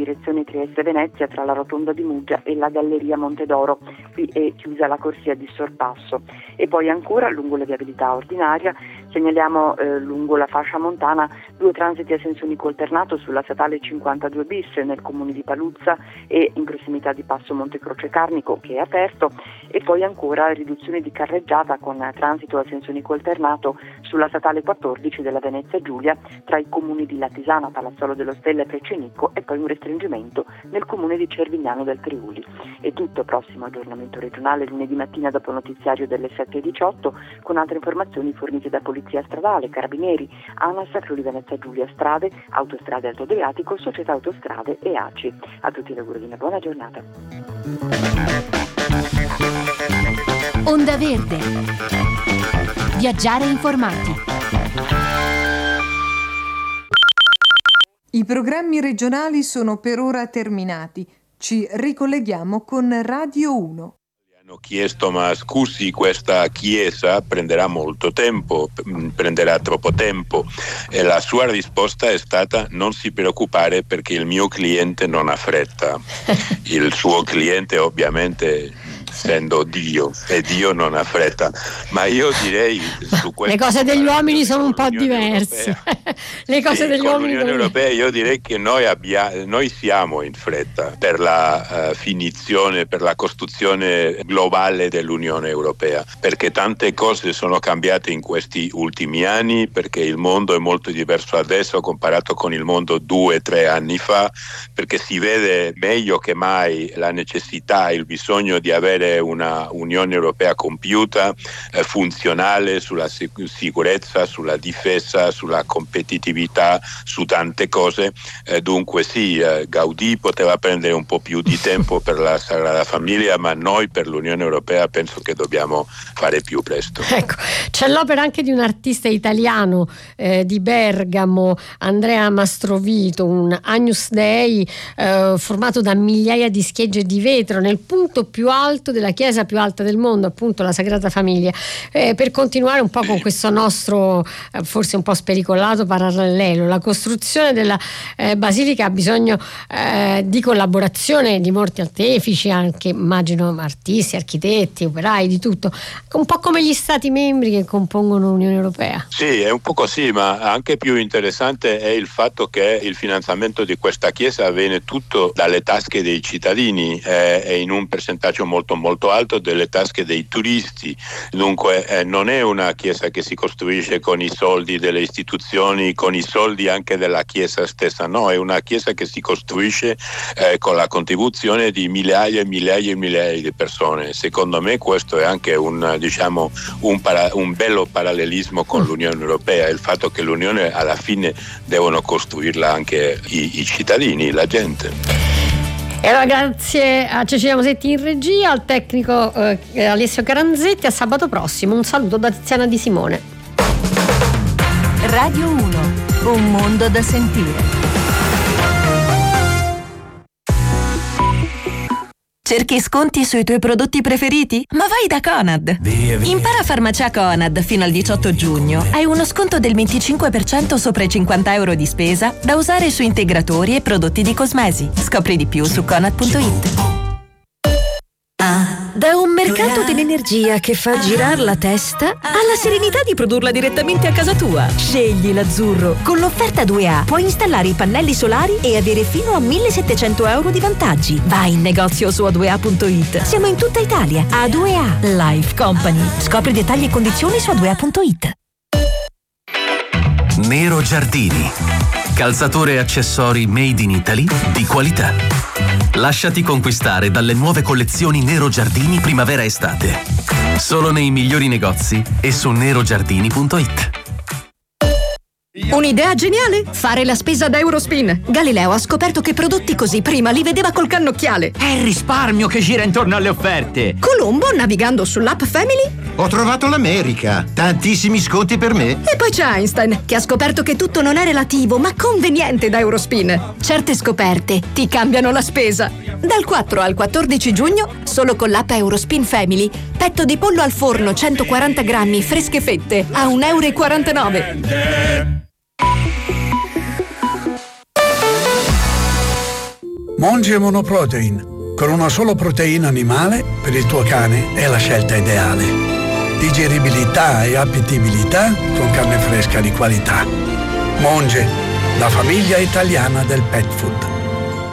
direzione Trieste-Venezia tra la rotonda di Muggia e la galleria Montedoro. Qui è chiusa la corsia di sorpasso. E poi ancora lungo la viabilità ordinaria segnaliamo lungo la fascia montana 2 transiti a senso unico alternato sulla statale 52 bis nel comune di Paluzza e in prossimità di Passo Montecroce Carnico, che è aperto, e poi ancora riduzione di carreggiata con transito a senso unico alternato sulla statale 14 della Venezia Giulia tra i comuni di Latisana, Palazzolo dello Stella e Precenicco, e poi un restringimento nel comune di Cervignano del Friuli. È tutto, prossimo aggiornamento regionale lunedì mattina dopo il notiziario delle 7:18 con altre informazioni fornite da Polizia Stradale, Carabinieri, ANAS, Friuli Venezia Giulia, Strade, Autostrade Alto Adriatico, Società Autostrade e ACI. A tutti l'augurio di una buona giornata. Onda Verde. Viaggiare informati. I programmi regionali sono per ora terminati. Ci ricolleghiamo con Radio 1. Hanno chiesto: ma scusi, questa chiesa prenderà molto tempo, prenderà troppo tempo, e la sua risposta è stata: non si preoccupare perché il mio cliente non ha fretta. Il suo cliente ovviamente essendo Dio, e Dio non ha fretta, ma io direi su questo, le cose degli uomini sono un po' diverse. Le cose degli uomini l'Unione Europea, io direi che noi siamo in fretta per la finizione, per la costruzione globale dell'Unione Europea, perché tante cose sono cambiate in questi ultimi anni, perché il mondo è molto diverso adesso comparato con il mondo 2-3 anni fa, perché si vede meglio che mai la necessità, il bisogno di avere una Unione Europea compiuta, funzionale sulla sicurezza, sulla difesa, sulla competitività, su tante cose. Dunque sì, Gaudì poteva prendere un po' più di tempo per la Sagrada Famiglia, ma noi per l'Unione Europea penso che dobbiamo fare più presto. Ecco, c'è l'opera anche di un artista italiano di Bergamo, Andrea Mastrovito, un Agnus Dei formato da migliaia di schegge di vetro nel punto più alto della chiesa più alta del mondo, appunto la Sagrada Famiglia. Per continuare un po' con questo nostro forse un po' spericolato parallelo, la costruzione della basilica ha bisogno di collaborazione di molti artefici, anche immagino artisti, architetti, operai, di tutto, un po' come gli stati membri che compongono l'Unione Europea. Sì, è un po' così, ma anche più interessante è il fatto che il finanziamento di questa chiesa avviene tutto dalle tasche dei cittadini e in un percentaggio molto alto delle tasche dei turisti. Dunque non è una chiesa che si costruisce con i soldi delle istituzioni, con i soldi anche della chiesa stessa, no, è una chiesa che si costruisce con la contribuzione di migliaia e migliaia e migliaia di persone. Secondo me questo è anche un bello parallelismo con l'Unione Europea, il fatto che l'Unione alla fine devono costruirla anche i cittadini, la gente. E allora grazie a Cecilia Mosetti in regia, al tecnico Alessio Caranzetti. A sabato prossimo. Un saluto da Tiziana Di Simone. Radio 1, un mondo da sentire. Cerchi sconti sui tuoi prodotti preferiti? Ma vai da Conad! Impara Farmacia Conad fino al 18 giugno. Hai uno sconto del 25% sopra i €50 di spesa da usare su integratori e prodotti di cosmesi. Scopri di più su conad.it. Da un mercato dell'energia che fa girare la testa alla serenità di produrla direttamente a casa tua. Scegli l'Azzurro. Con l'offerta 2A puoi installare i pannelli solari e avere fino a €1.700 di vantaggi. Vai in negozio su a2a.it. Siamo in tutta Italia. A2A Life Company. Scopri dettagli e condizioni su a2a.it. Nero Giardini. Calzature e accessori made in Italy di qualità. Lasciati conquistare dalle nuove collezioni Nero Giardini primavera-estate. Solo nei migliori negozi e su nerogiardini.it. Un'idea geniale? Fare la spesa da Eurospin. Galileo ha scoperto che prodotti così prima li vedeva col cannocchiale. È il risparmio che gira intorno alle offerte. Colombo, navigando sull'app Family, ho trovato l'America. Tantissimi sconti per me. E poi c'è Einstein, che ha scoperto che tutto non è relativo, ma conveniente da Eurospin. Certe scoperte ti cambiano la spesa. Dal 4 al 14 giugno, solo con l'app Eurospin Family, petto di pollo al forno 140 grammi, fresche fette, a €1,49. Monge Monoprotein, con una sola proteina animale per il tuo cane è la scelta ideale. Digeribilità e appetibilità con carne fresca di qualità. Monge, la famiglia italiana del pet food.